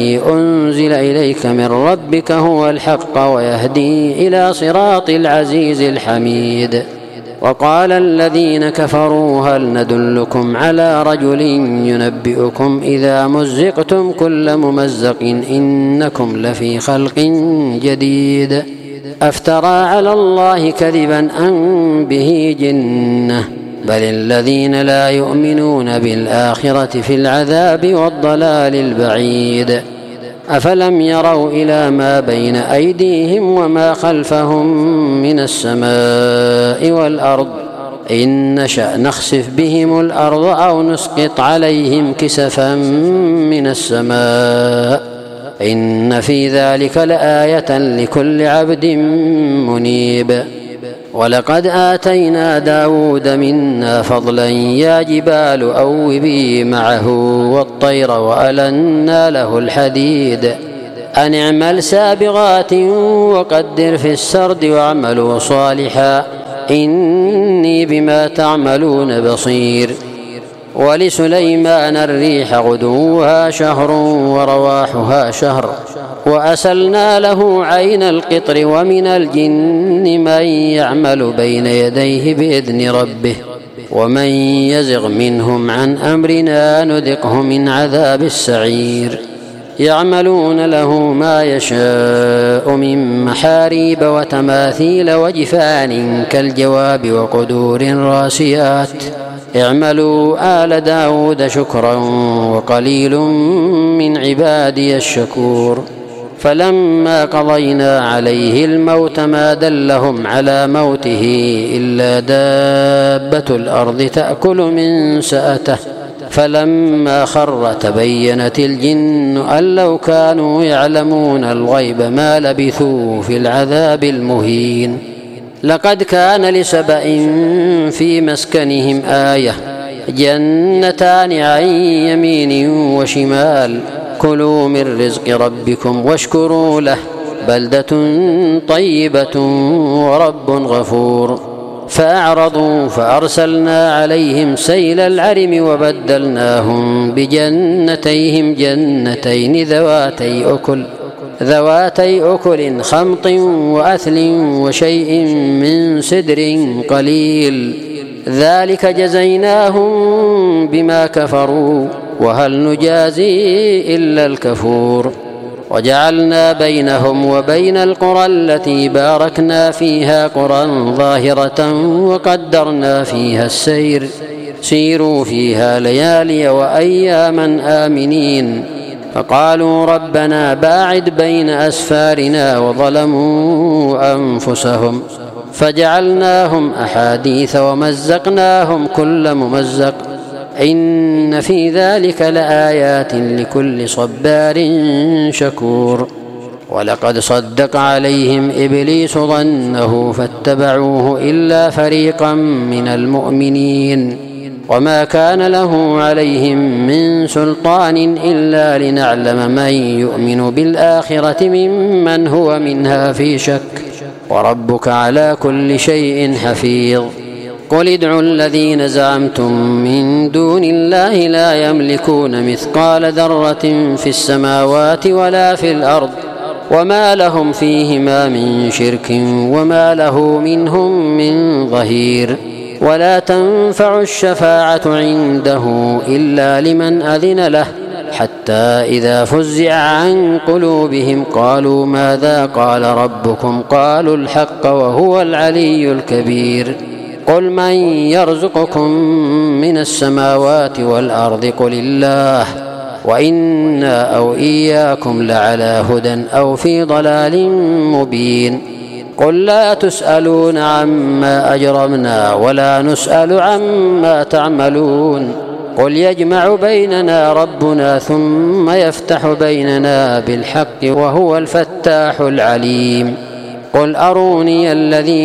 أنزل إليك من ربك هو الحق ويهدي إلى صراط العزيز الحميد. وقال الذين كفروا هل ندلكم على رجل ينبئكم إذا مزقتم كل ممزق إنكم لفي خلق جديد أفترى على الله كذبا أم به جنة بل الذين لا يؤمنون بالآخرة في العذاب والضلال البعيد. أفلم يروا إلى ما بين أيديهم وما خلفهم من السماء والأرض إن نشأ نخسف بهم الأرض أو نسقط عليهم كسفا من السماء إن في ذلك لآية لكل عبد منيب. ولقد آتينا داود منا فضلا يا جبال أوبي معه والطير وألنا له الحديد أن اعمل سابغات وقدر في السرد واعملوا صالحا إني بما تعملون بصير. ولسليمان الريح غدوها شهر ورواحها شهر وأسلنا له عين القطر ومن الجن من يعمل بين يديه بإذن ربه ومن يزغ منهم عن أمرنا نذقه من عذاب السعير. يعملون له ما يشاء من محاريب وتماثيل وجفان كالجواب وقدور راسيات اعملوا آل داود شكرا وقليل من عبادي الشكور. فلما قضينا عليه الموت ما دلهم على موته إلا دابة الأرض تأكل من سأته فلما خر تبينت الجن أن لو كانوا يعلمون الغيب ما لبثوا في العذاب المهين. لقد كان لسبأ في مسكنهم آية جنتان عن يمين وشمال كلوا من رزق ربكم واشكروا له بلدة طيبة ورب غفور. فأعرضوا فأرسلنا عليهم سيل العرم وبدلناهم بجنتيهم جنتين ذواتي أكل خمط وأثل وشيء من سدر قليل ذلك جزيناهم بما كفروا وهل نجازي إلا الكفور. وجعلنا بينهم وبين القرى التي باركنا فيها قرى ظاهرة وقدرنا فيها السير سيروا فيها ليالي وأياما آمنين. فقالوا ربنا باعد بين أسفارنا وظلموا أنفسهم فجعلناهم أحاديث ومزقناهم كل ممزق إن في ذلك لآيات لكل صبار شكور. ولقد صدق عليهم إبليس ظنه فاتبعوه إلا فريقا من المؤمنين وما كان له عليهم من سلطان إلا لنعلم من يؤمن بالآخرة ممن هو منها في شك وربك على كل شيء حفيظ. قل ادعوا الذين زعمتم من دون الله لا يملكون مثقال ذرة في السماوات ولا في الأرض وما لهم فيهما من شرك وما له منهم من ظهير. ولا تنفع الشفاعة عنده إلا لمن أذن له حتى إذا فزع عن قلوبهم قالوا ماذا قال ربكم قالوا الحق وهو العلي الكبير. قل من يرزقكم من السماوات والأرض قل الله وإنا أو إياكم لعلى هدى أو في ضلال مبين. قل لا تسألون عما أجرمنا ولا نسأل عما تعملون. قل يجمع بيننا ربنا ثم يفتح بيننا بالحق وهو الفتاح العليم. قل أروني الذين